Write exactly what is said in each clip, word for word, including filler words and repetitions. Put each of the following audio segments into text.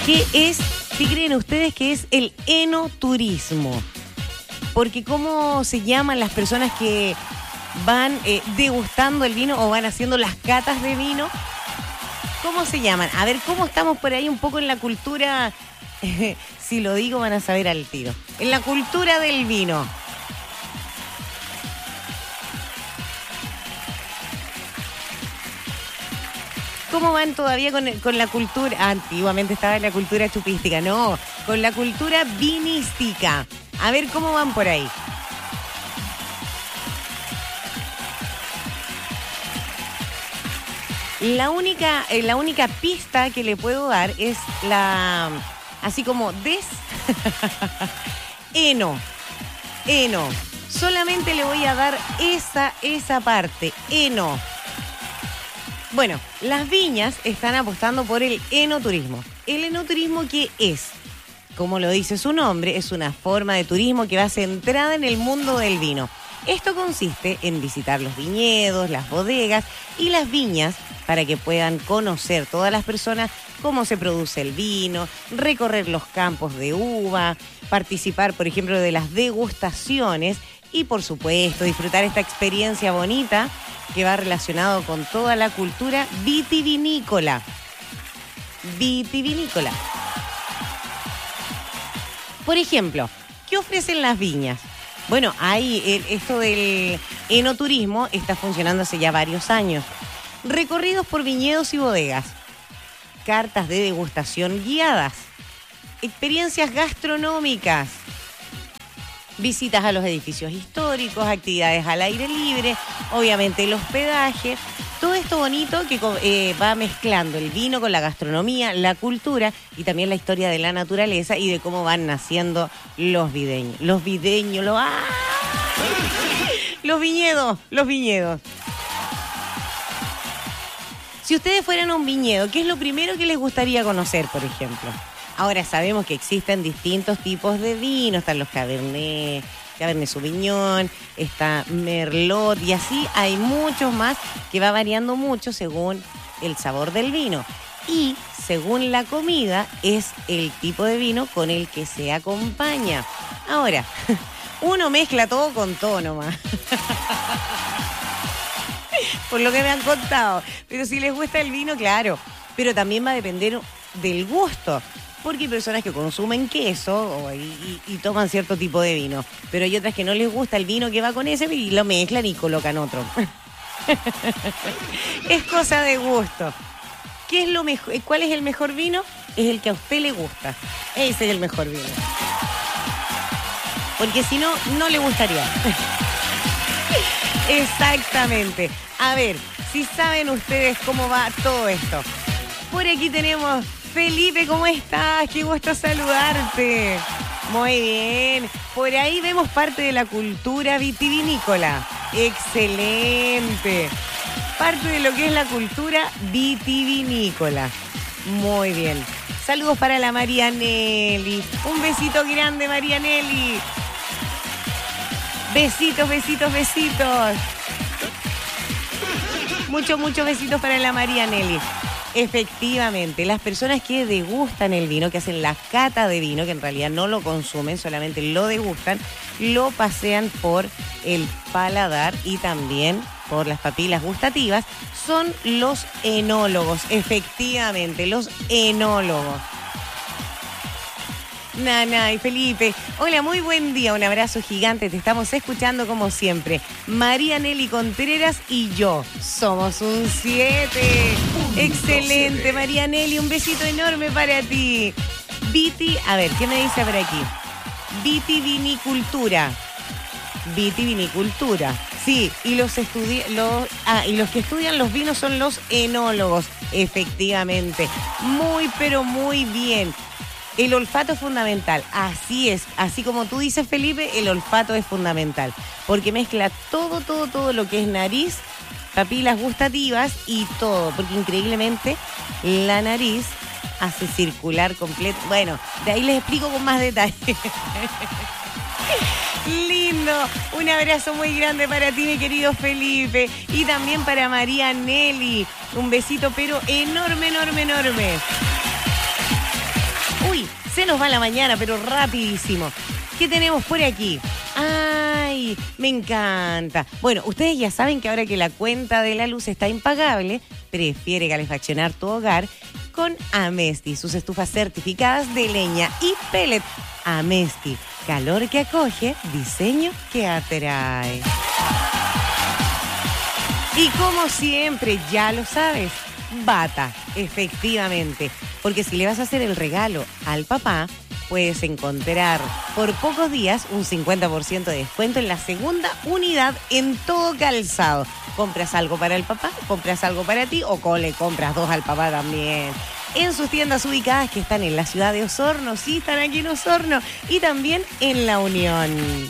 ¿Qué es, qué creen ustedes que es el enoturismo? Porque ¿cómo se llaman las personas que van eh, degustando el vino o van haciendo las catas de vino? ¿Cómo se llaman? A ver, ¿cómo estamos por ahí un poco en la cultura? Eh, si lo digo van a saber al tiro. En la cultura del vino. ¿Cómo van todavía con, con la cultura? Ah, antiguamente estaba en la cultura chupística. No, con la cultura vinística. A ver, ¿cómo van por ahí? La única, eh, la única pista que le puedo dar es la... Así como des... eno. Eno. Solamente le voy a dar esa, esa parte. Eno. Bueno, las viñas están apostando por el enoturismo. ¿El enoturismo qué es? Como lo dice su nombre, es una forma de turismo que va centrada en el mundo del vino. Esto consiste en visitar los viñedos, las bodegas y las viñas para que puedan conocer todas las personas cómo se produce el vino, recorrer los campos de uva, participar, por ejemplo, de las degustaciones y, por supuesto, disfrutar esta experiencia bonita que va relacionado con toda la cultura vitivinícola. Vitivinícola. Por ejemplo, ¿qué ofrecen las viñas? Bueno, hay el, esto del enoturismo está funcionando hace ya varios años. Recorridos por viñedos y bodegas, cartas de degustación guiadas, experiencias gastronómicas, visitas a los edificios históricos, actividades al aire libre, obviamente el hospedaje, todo esto bonito que eh, va mezclando el vino con la gastronomía, la cultura y también la historia de la naturaleza y de cómo van naciendo los videños. Los videños, los, ¡ah! los viñedos, los viñedos. Si ustedes fueran a un viñedo, ¿qué es lo primero que les gustaría conocer, por ejemplo? Ahora sabemos que existen distintos tipos de vino, están los Cabernet, Cabernet Sauvignon, está Merlot y así hay muchos más que va variando mucho según el sabor del vino. Y según la comida es el tipo de vino con el que se acompaña. Ahora, uno mezcla todo con todo nomás. Por lo que me han contado. Pero si les gusta el vino, claro. Pero también va a depender del gusto. Porque hay personas que consumen queso o, y, y, y toman cierto tipo de vino. Pero hay otras que no les gusta el vino que va con ese y lo mezclan y colocan otro. Es cosa de gusto. ¿Qué es lo mejor? ¿Cuál es el mejor vino? Es el que a usted le gusta. Ese es el mejor vino. Porque si no, no le gustaría. Exactamente. A ver, si saben ustedes cómo va todo esto. Por aquí tenemos... Felipe, ¿cómo estás? Qué gusto saludarte. Muy bien. Por ahí vemos parte de la cultura vitivinícola. Excelente. Parte de lo que es la cultura vitivinícola. Muy bien. Saludos para la Marianelli. Un besito grande, Marianelli. Besitos, besitos, besitos. Muchos, muchos besitos para la Marianelli. Efectivamente, las personas que degustan el vino, que hacen la cata de vino, que en realidad no lo consumen, solamente lo degustan, lo pasean por el paladar y también por las papilas gustativas, son los enólogos, efectivamente, los enólogos. Nana y Felipe, hola, muy buen día, un abrazo gigante, te estamos escuchando como siempre. María Nelly Contreras y yo somos un siete. Excelente, María Nelly, un besito enorme para ti. Viti, a ver, ¿qué me dice por aquí? Vitivinicultura. Vitivinicultura. Sí, y los estudi- los, ah, y los que estudian los vinos son los enólogos, efectivamente. Muy, pero muy bien. El olfato es fundamental, así es, así como tú dices, Felipe, el olfato es fundamental, porque mezcla todo, todo, todo lo que es nariz, papilas gustativas y todo, porque increíblemente la nariz hace circular completo. Bueno, de ahí les explico con más detalle. Lindo, un abrazo muy grande para ti, mi querido Felipe, y también para María Nelly, un besito pero enorme, enorme, enorme. Uy, se nos va la mañana, pero rapidísimo. ¿Qué tenemos por aquí? ¡Ay! Me encanta. Bueno, ustedes ya saben que ahora que la cuenta de la luz está impagable, prefiere calefaccionar tu hogar con Amesti, sus estufas certificadas de leña y pellet. Amesti, calor que acoge, diseño que atrae. Y como siempre, ya lo sabes, Bata, efectivamente. Porque si le vas a hacer el regalo al papá, puedes encontrar por pocos días un cincuenta por ciento de descuento en la segunda unidad en todo calzado. Compras algo para el papá, compras algo para ti o le compras dos al papá también. En sus tiendas ubicadas que están en la ciudad de Osorno, sí, están aquí en Osorno, y también en La Unión.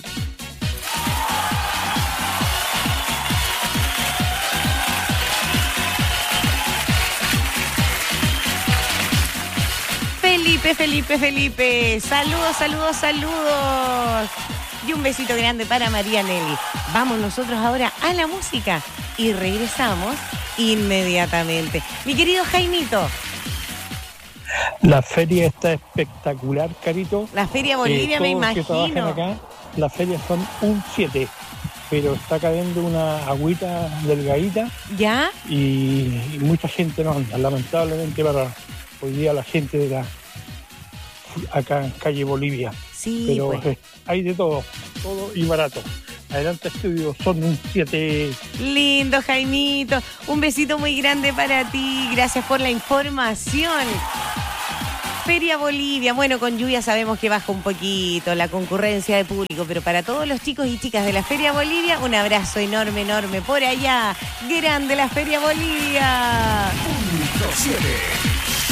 Felipe, Felipe, Felipe. Saludos, saludos, saludos. Y un besito grande para María Nelly. Vamos nosotros ahora a la música y regresamos inmediatamente. Mi querido Jaimito. La feria está espectacular, Carito. La Feria Bolivia, eh, me todos los que imagino. acá, las ferias son un siete, pero está cayendo una agüita delgadita. ¿Ya? Y, y mucha gente no anda, lamentablemente para hoy día la gente de la acá en calle Bolivia. Sí, pero pues. eh, hay de todo, todo y barato. Adelante estudio, son un siete. Lindo, Jaimito. Un besito muy grande para ti. Gracias por la información. Feria Bolivia. Bueno, con lluvia sabemos que baja un poquito la concurrencia de público, pero para todos los chicos y chicas de la Feria Bolivia, un abrazo enorme, enorme por allá. Grande la Feria Bolivia. Punto siete.